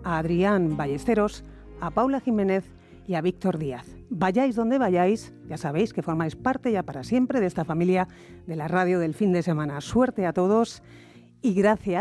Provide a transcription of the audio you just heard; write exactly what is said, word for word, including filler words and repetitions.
a Adrián Ballesteros, a Paula Jiménez y a Víctor Díaz. Vayáis donde vayáis, ya sabéis que formáis parte ya para siempre de esta familia de la radio del fin de semana. Suerte a todos y gracias.